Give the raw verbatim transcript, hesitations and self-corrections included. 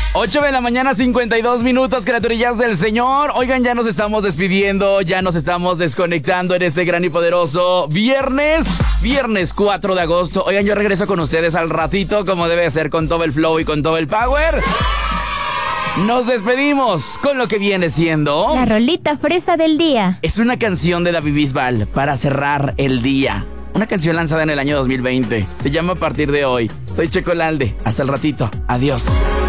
ocho de la mañana, cincuenta y dos minutos, criaturillas del Señor. Oigan, ya nos estamos despidiendo, ya nos estamos desconectando en este gran y poderoso viernes. Viernes cuatro de agosto. Oigan, yo regreso con ustedes al ratito, como debe ser, con todo el flow y con todo el power. Nos despedimos con lo que viene siendo... la rolita fresa del día. Es una canción de David Bisbal para cerrar el día. Una canción lanzada en el año dos mil veinte. Se llama A Partir de Hoy. Soy Checo Lalde. Hasta el ratito. Adiós.